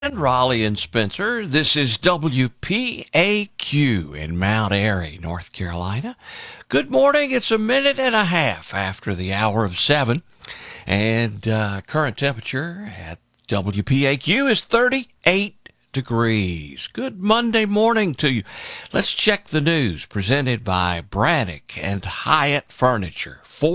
And Raleigh and Spencer, this is WPAQ in Mount Airy, North Carolina. Good morning. It's a minute and a half after the hour of 7. And current temperature at WPAQ is 38 degrees. Good Monday morning to you. Let's check the news presented by Braddock and Hyatt Furniture,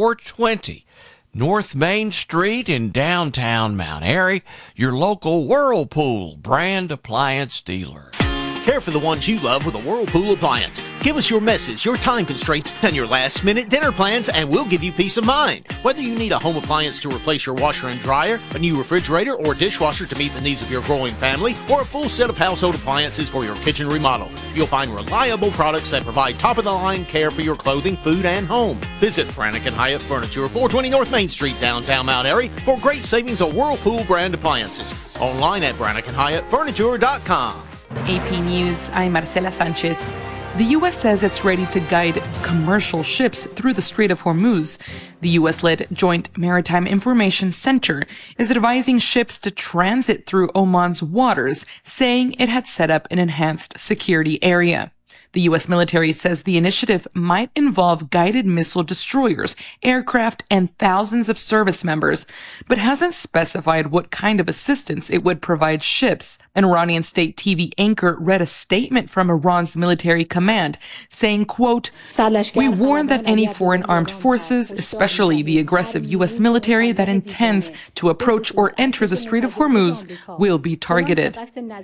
420 North Main Street in downtown Mount Airy, your local Whirlpool brand appliance dealer. Care for the ones you love with a Whirlpool appliance. Give us your messes, your time constraints, and your last-minute dinner plans, and we'll give you peace of mind. Whether you need a home appliance to replace your washer and dryer, a new refrigerator or dishwasher to meet the needs of your growing family, or a full set of household appliances for your kitchen remodel, you'll find reliable products that provide top-of-the-line care for your clothing, food, and home. Visit Braddock and Hyatt Furniture, 420 North Main Street, downtown Mount Airy, for great savings on Whirlpool brand appliances. Online at BraddockandHyattFurniture.com. AP News, I'm Marcela Sanchez. The U.S. says it's ready to guide commercial ships through the Strait of Hormuz. The U.S.-led Joint Maritime Information Center is advising ships to transit through Oman's waters, saying it had set up an enhanced security area. The U.S. military says the initiative might involve guided missile destroyers, aircraft, and thousands of service members, but hasn't specified what kind of assistance it would provide ships. An Iranian state TV anchor read a statement from Iran's military command saying, quote, "We warn that any foreign armed forces, especially the aggressive U.S. military that intends to approach or enter the Strait of Hormuz, will be targeted."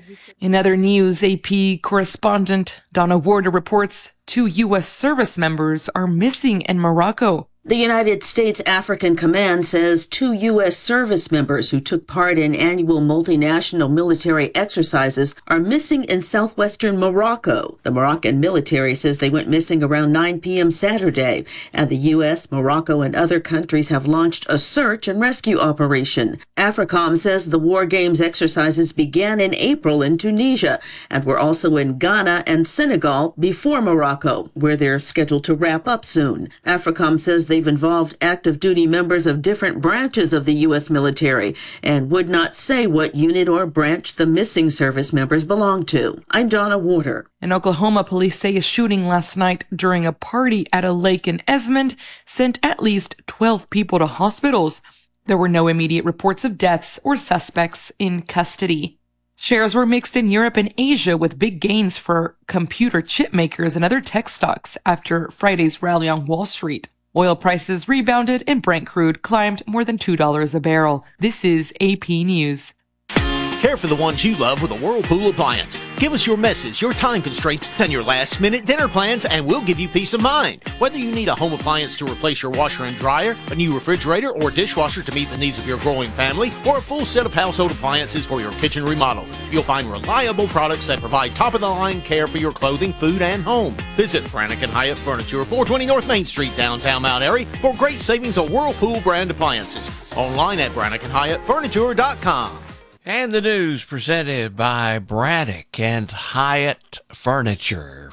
In other news, AP correspondent Donna Warder reports 2 U.S. service members are missing in Morocco. The United States African Command says 2 U.S. service members who took part in annual multinational military exercises are missing in southwestern Morocco. The Moroccan military says they went missing around 9 p.m. Saturday, and the U.S., Morocco, and other countries have launched a search and rescue operation. AFRICOM says the War Games exercises began in April in Tunisia and were also in Ghana and Senegal before Morocco, where they're scheduled to wrap up soon. AFRICOM says they've involved active duty members of different branches of the U.S. military and would not say what unit or branch the missing service members belong to. I'm Donna Warder. In Oklahoma, police say a shooting last night during a party at a lake in Esmond sent at least 12 people to hospitals. There were no immediate reports of deaths or suspects in custody. Shares were mixed in Europe and Asia, with big gains for computer chip makers and other tech stocks after Friday's rally on Wall Street. Oil prices rebounded and Brent crude climbed more than $2 a barrel. This is AP News. Care for the ones you love with a Whirlpool appliance. Give us your messes, your time constraints, and your last-minute dinner plans, and we'll give you peace of mind. Whether you need a home appliance to replace your washer and dryer, a new refrigerator or dishwasher to meet the needs of your growing family, or a full set of household appliances for your kitchen remodel, you'll find reliable products that provide top-of-the-line care for your clothing, food, and home. Visit Braddock and Hyatt Furniture, 420 North Main Street, downtown Mount Airy, for great savings on Whirlpool brand appliances. Online at BraddockandHyattFurniture.com. And the news presented by Braddock and Hyatt Furniture,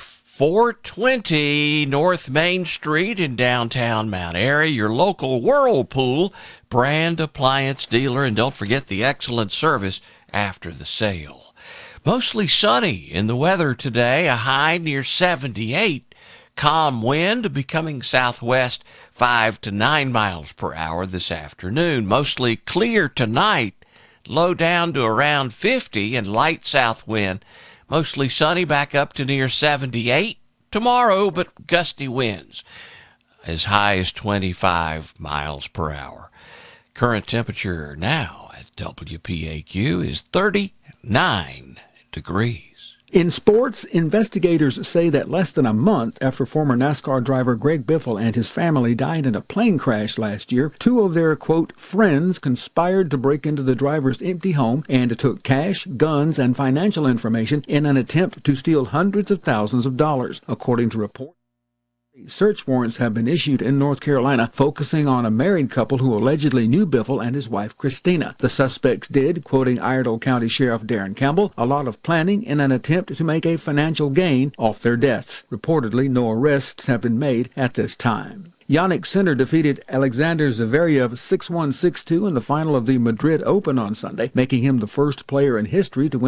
420 North Main Street in downtown Mount Airy, your local Whirlpool brand appliance dealer. And don't forget the excellent service after the sale. Mostly sunny in the weather today, a high near 78. Calm wind becoming southwest 5 to 9 miles per hour this afternoon. Mostly clear tonight. Low down to around 50 and light south wind. Mostly sunny back up to near 78 tomorrow, but gusty winds as high as 25 miles per hour. Current temperature now at WPAQ is 39 degrees. In sports, investigators say that less than a month after former NASCAR driver Greg Biffle and his family died in a plane crash last year, 2 of their, quote, friends conspired to break into the driver's empty home and took cash, guns, and financial information in an attempt to steal hundreds of thousands of dollars, according to reports. Search warrants have been issued in North Carolina focusing on a married couple who allegedly knew Biffle and his wife Christina. The suspects did, quoting Iredell County Sheriff Darren Campbell, a lot of planning in an attempt to make a financial gain off their deaths. Reportedly, no arrests have been made at this time. Yannick Sinner defeated Alexander Zverev 6-1, 6-2 in the final of the Madrid Open on Sunday, making him the first player in history to win